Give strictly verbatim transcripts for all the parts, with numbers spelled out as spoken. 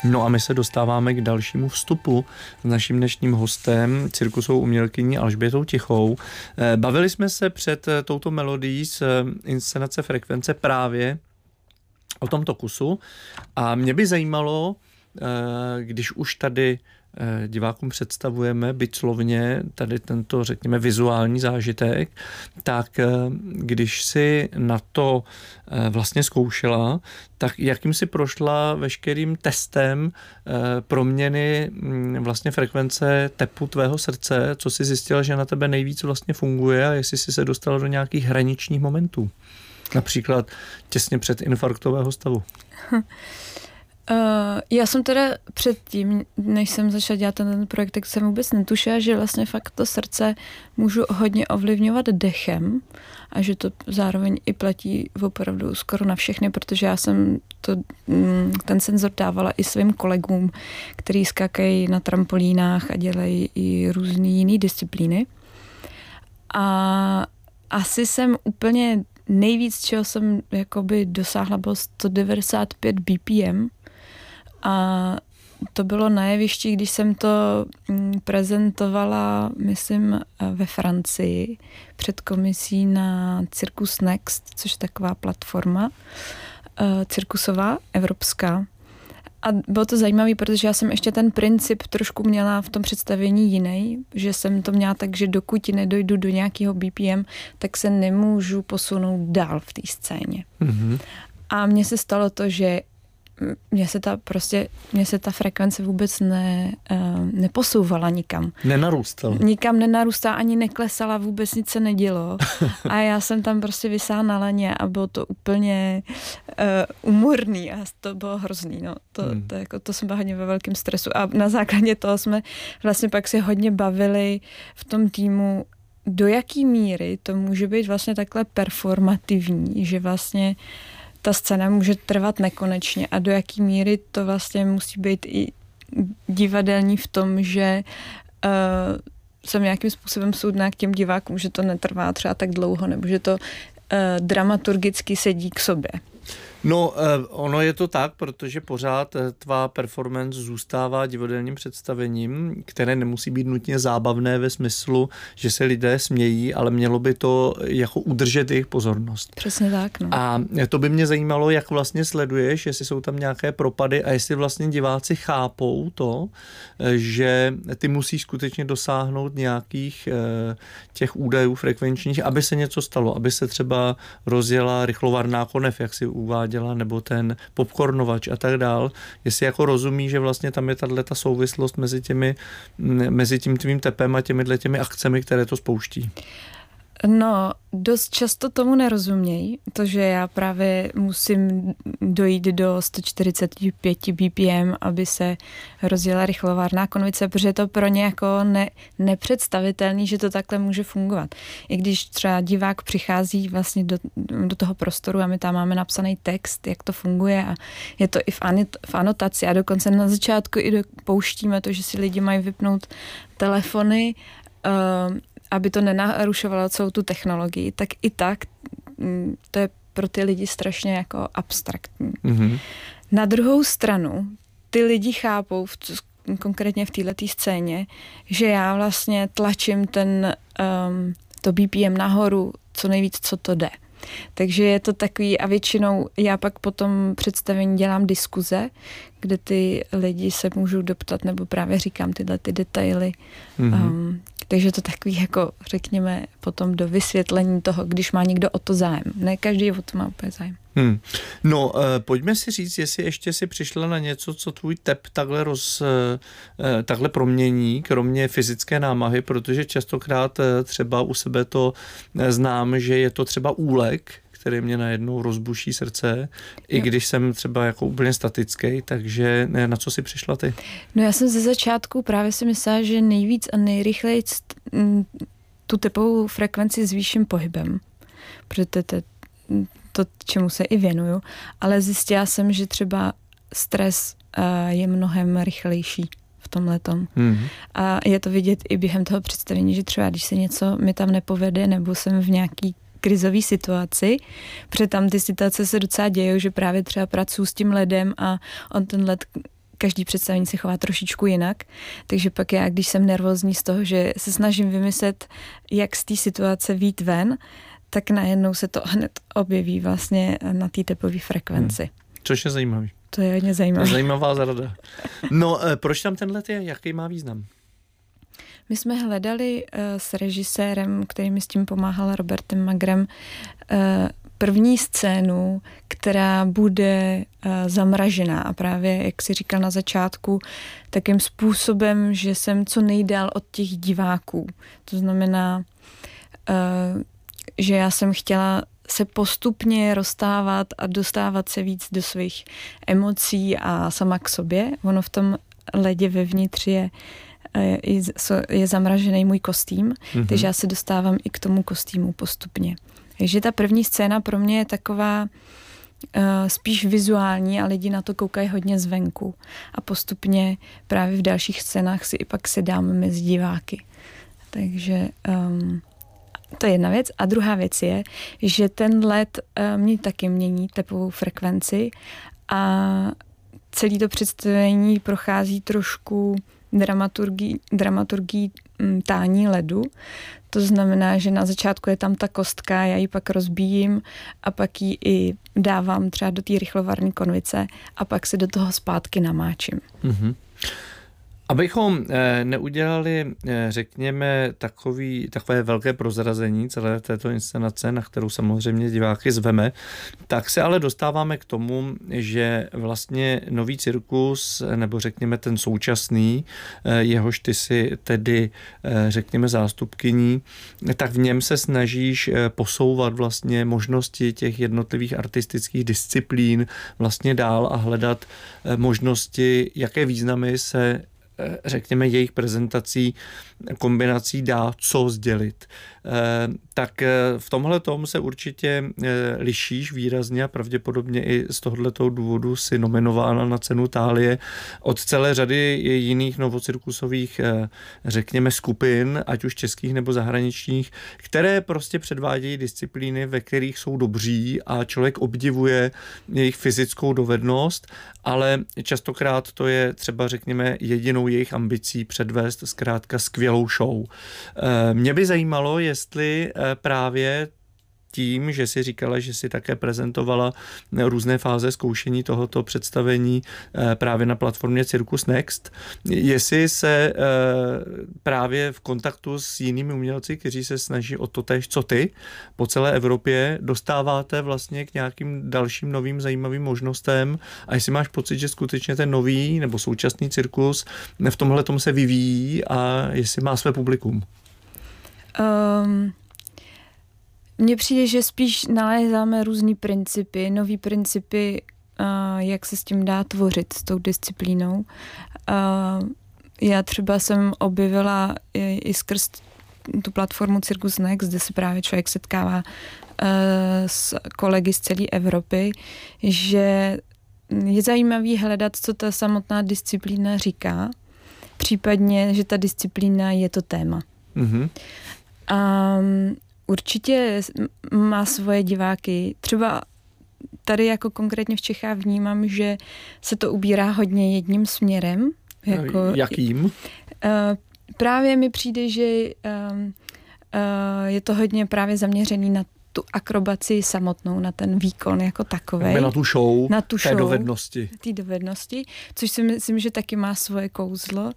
No a my se dostáváme k dalšímu vstupu s naším dnešním hostem, cirkusovou umělkyní Alžbětou Tichou. Bavili jsme se před touto melodií z inscenace Frekvence právě o tomto kusu a mě by zajímalo, když už tady divákům představujeme, byť slovně, tady tento, řekněme, vizuální zážitek, tak když si na to vlastně zkoušela, tak jakým si prošla veškerým testem proměny vlastně frekvence tepu tvého srdce, co si zjistila, že na tebe nejvíc vlastně funguje a jestli jsi se dostala do nějakých hraničních momentů, například těsně před infarktového stavu. Uh, já jsem teda předtím, než jsem začala dělat ten, ten projekt, tak jsem vůbec netušila, že vlastně fakt to srdce můžu hodně ovlivňovat dechem a že to zároveň i platí opravdu skoro na všechny, protože já jsem to, ten senzor dávala i svým kolegům, kteří skákají na trampolínách a dělají i různé jiné disciplíny. A asi jsem úplně nejvíc, čeho jsem jakoby dosáhla, bylo sto devadesát pět B P M. A to bylo na jevišti, když jsem to prezentovala, myslím, ve Francii před komisí na Circus Next, což je taková platforma cirkusová, evropská. A bylo to zajímavé, protože já jsem ještě ten princip trošku měla v tom představení jiný, že jsem to měla tak, že dokud nedojdu do nějakého B P M, tak se nemůžu posunout dál v té scéně. Mm-hmm. A mně se stalo to, že Mně se ta prostě, mně se ta frekvence vůbec ne, uh, neposouvala nikam. Nenarůstala. Nikam nenarůstala, ani neklesala, vůbec nic se nedělo. A já jsem tam prostě visela na laně a bylo to úplně uh, umorný a to bylo hrozný. No. To, hmm. to, jako, to jsem byla hodně ve velkém stresu a na základě toho jsme vlastně pak si hodně bavili v tom týmu, do jaký míry to může být vlastně takhle performativní, že vlastně ta scéna může trvat nekonečně a do jaký míry to vlastně musí být i divadelní v tom, že uh, jsem nějakým způsobem soudná k těm divákům, že to netrvá třeba tak dlouho, nebo že to uh, dramaturgicky sedí k sobě. No, ono je to tak, protože pořád tvá performance zůstává divadelním představením, které nemusí být nutně zábavné ve smyslu, že se lidé smějí, ale mělo by to jako udržet jejich pozornost. Přesně tak, no. A to by mě zajímalo, jak vlastně sleduješ, jestli jsou tam nějaké propady a jestli vlastně diváci chápou to, že ty musíš skutečně dosáhnout nějakých těch údajů frekvenčních, aby se něco stalo, aby se třeba rozjela rychlovarná konev, jak si uvádí, nebo ten popcornovač a tak dál, jestli jako rozumí, že vlastně tam je tato souvislost mezi těmi, mezi tím tvým tepem a těmi těmi akcemi, které to spouští. No, dost často tomu nerozumějí, to, že já právě musím dojít do sto čtyřicet pět B P M, aby se rozjela rychlovárná konvice, protože je to pro ně jako ne, nepředstavitelný, že to takhle může fungovat. I když třeba divák přichází vlastně do, do toho prostoru a my tam máme napsaný text, jak to funguje a je to i v, anit, v anotaci a dokonce na začátku i pouštíme to, že si lidi mají vypnout telefony, uh, aby to nenarušovalo celou tu technologii, tak i tak to je pro ty lidi strašně jako abstraktní. Mm-hmm. Na druhou stranu ty lidi chápou, v, konkrétně v této scéně, že já vlastně tlačím ten, um, to B P M nahoru co nejvíc, co to jde. Takže je to takový a většinou já pak po tom představení dělám diskuze, kde ty lidi se můžou doptat nebo právě říkám tyhle ty detaily. Mm-hmm. Um, takže to takový jako řekněme potom do vysvětlení toho, když má někdo o to zájem. Ne každý o to má úplně zájem. Hmm. No, uh, pojďme si říct, jestli ještě si přišla na něco, co tvůj tep takhle, roz, uh, takhle promění, kromě fyzické námahy, protože častokrát uh, třeba u sebe to uh, znám, že je to třeba úlek, který mě najednou rozbuší srdce, i jo. Když jsem třeba jako úplně statický, takže na co si přišla ty? No já jsem ze začátku právě si myslela, že nejvíc a nejrychleji tu tepovou frekvenci zvýším pohybem, protože to, to, to, čemu se i věnuju, ale zjistila jsem, že třeba stres uh, je mnohem rychlejší v tomhletom. Mm-hmm. A je to vidět i během toho představení, že třeba když se něco mi tam nepovede, nebo jsem v nějaký krizové situaci, protože tam ty situace se docela dějou, že právě třeba pracuji s tím ledem a on ten led každý představení se chová trošičku jinak, takže pak já, když jsem nervózní z toho, že se snažím vymyslet, jak z té situace vyjít ven, tak najednou se to hned objeví vlastně na té tepové frekvenci. Hmm. Což je zajímavý. To je hodně zajímavé. Zajímavá zrada. No, proč tam ten let je? Jaký má význam? My jsme hledali uh, s režisérem, který mi s tím pomáhal, Robertem Magrem, uh, první scénu, která bude uh, zamražená a právě, jak jsi říkal na začátku, takým způsobem, že jsem co nejdál od těch diváků. To znamená, uh, že já jsem chtěla se postupně rozstávat a dostávat se víc do svých emocí a sama k sobě. Ono v tom ledě vevnitř je, je, je zamražený můj kostým, mm-hmm. takže já se dostávám i k tomu kostýmu postupně. Takže ta první scéna pro mě je taková uh, spíš vizuální a lidi na to koukají hodně zvenku. A postupně právě v dalších scénách si i pak sedáme mezi diváky. Takže um, to je jedna věc. A druhá věc je, že ten led uh, mě taky mění tepovou frekvenci a celé to představení prochází trošku dramaturgií, dramaturgií m, tání ledu. To znamená, že na začátku je tam ta kostka, já ji pak rozbíjím a pak ji i dávám třeba do té rychlovarné konvice a pak se do toho zpátky namáčím. Mm-hmm. Abychom neudělali, řekněme, takový, takové velké prozrazení celé této inscenace, na kterou samozřejmě diváky zveme, tak se ale dostáváme k tomu, že vlastně nový cirkus, nebo řekněme ten současný, jehož ty si tedy, řekněme, zástupkyní, tak v něm se snažíš posouvat vlastně možnosti těch jednotlivých artistických disciplín vlastně dál a hledat možnosti, jaké významy se řekněme, jejich prezentací, kombinací dá co sdělit. Tak v tomhle tom se určitě lišíš výrazně a pravděpodobně i z tohoto důvodu si nominována na cenu Thálie od celé řady jiných novocirkusových, řekněme, skupin, ať už českých nebo zahraničních, které prostě předvádějí disciplíny, ve kterých jsou dobří a člověk obdivuje jejich fyzickou dovednost, ale častokrát to je třeba, řekněme, jedinou jejich ambicí předvést zkrátka skvělou show. Mě by zajímalo, jestli právě tím, že si říkala, že si také prezentovala různé fáze zkoušení tohoto představení právě na platformě Circus Next, jestli se právě v kontaktu s jinými umělci, kteří se snaží o to též, co ty, po celé Evropě dostáváte vlastně k nějakým dalším novým zajímavým možnostem a jestli máš pocit, že skutečně ten nový nebo současný cirkus v tomhle tom se vyvíjí a jestli má své publikum. Um... Mně přijde, že spíš nalézáme různý principy, nový principy, uh, jak se s tím dá tvořit, s tou disciplínou. Uh, já třeba jsem objevila i, i skrz tu platformu Circus Next, kde se právě člověk setkává uh, s kolegy z celé Evropy, že je zajímavý hledat, co ta samotná disciplína říká, případně, že ta disciplína je to téma. Mm-hmm. Um, Určitě má svoje diváky. Třeba tady jako konkrétně v Čechách vnímám, že se to ubírá hodně jedním směrem. Jako, Jakým? Uh, právě mi přijde, že uh, uh, je to hodně právě zaměřený na tu akrobaci samotnou, na ten výkon jako takovej. Na tu show, na tu té show, dovednosti. Té dovednosti, což si myslím, že taky má svoje kouzlo.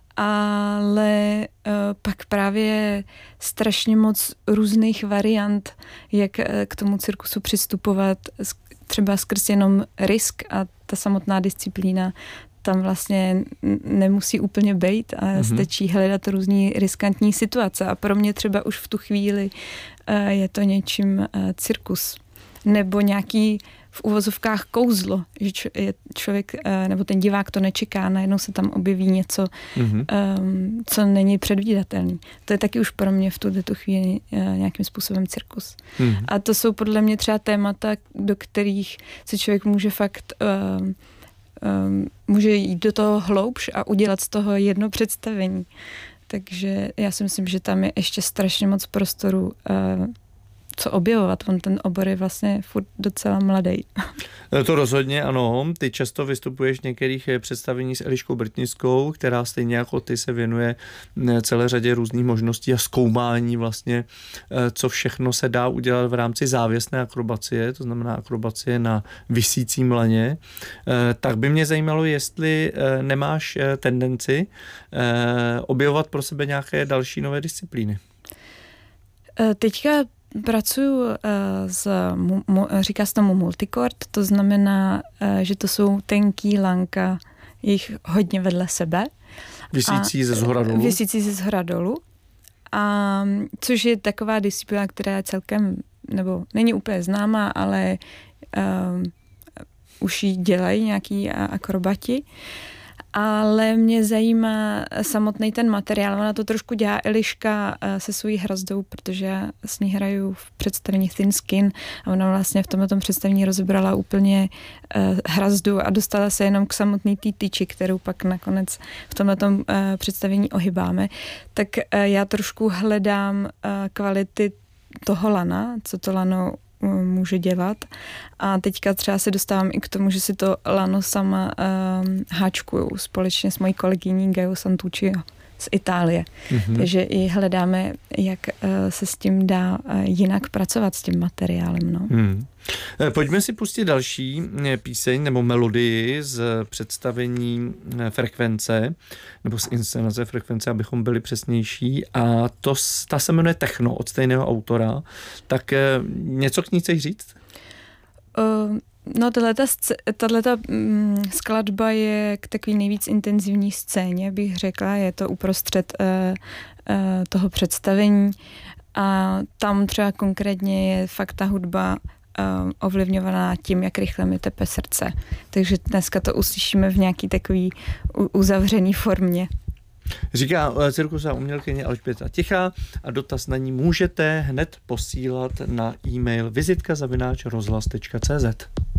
Ale uh, pak právě strašně moc různých variant, jak uh, k tomu cirkusu přistupovat, třeba skrz jenom risk a ta samotná disciplína tam vlastně nemusí úplně bejt a mm-hmm. stačí hledat různý riskantní situace a pro mě třeba už v tu chvíli uh, je to něčím uh, cirkus nebo nějaký v uvozovkách kouzlo, že č- člověk nebo ten divák to nečeká, najednou se tam objeví něco, mm-hmm. um, co není předvídatelný. To je taky už pro mě v tuto chvíli uh, nějakým způsobem cirkus. Mm-hmm. A to jsou podle mě třeba témata, do kterých se člověk může fakt uh, um, může jít do toho hloubš a udělat z toho jedno představení. Takže já si myslím, že tam je ještě strašně moc prostoru uh, co objevovat. On ten obor je vlastně furt docela mladý. To rozhodně ano. Ty často vystupuješ v některých představení s Eliškou Brytnickou, která stejně jako ty se věnuje celé řadě různých možností a zkoumání vlastně, co všechno se dá udělat v rámci závěsné akrobacie, to znamená akrobacie na visícím laně. Tak by mě zajímalo, jestli nemáš tendenci objevovat pro sebe nějaké další nové disciplíny. Teďka pracuji s, říká se tomu multicord, to znamená, že to jsou tenký lanka, jich hodně vedle sebe. Visící ze zhora dolů. Visící ze zhora dolů. A což je taková disciplína, která je celkem, nebo není úplně známá, ale um, už ji dělají nějaký akrobati. Ale mě zajímá samotný ten materiál. Ona to trošku dělá Eliška se svojí hrazdou, protože já s ní hraju v představení Thin Skin a ona vlastně v tomto představení rozebrala úplně uh, hrazdu a dostala se jenom k samotný té tyči, kterou pak nakonec v tomto uh, představení ohybáme. Tak uh, já trošku hledám uh, kvality toho lana, co to lano může dělat. A teďka třeba se dostávám i k tomu, že si to lano sama um, háčkuju společně s mojí kolegyní Gaiou Santucci z Itálie. Mm-hmm. Takže i hledáme, jak uh, se s tím dá uh, jinak pracovat s tím materiálem. No. Hmm. Pojďme si pustit další píseň nebo melodii z představení Frekvence, nebo z inscenace Frekvence, abychom byli přesnější. A to, ta se jmenuje Techno od stejného autora. Tak něco k ní chceš říct? Uh, no, tato mm, skladba je k takový nejvíc intenzivní scéně, bych řekla. Je to uprostřed uh, uh, toho představení. A tam třeba konkrétně je fakt ta hudba Uh, ovlivňovaná tím, jak rychle mi tepe srdce. Takže dneska to uslyšíme v nějaký takový u- uzavřený formě. Říká cirkusová umělkyně Alžběta Tichá a dotaz na ní můžete hned posílat na e-mail vizitka zavináč rozhlas tečka cé zet.